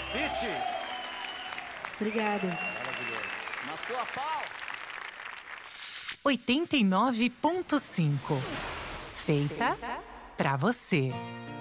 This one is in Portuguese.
Pitty. Obrigada. Maravilhoso. Matou a pau. 89.5. Feita pra você.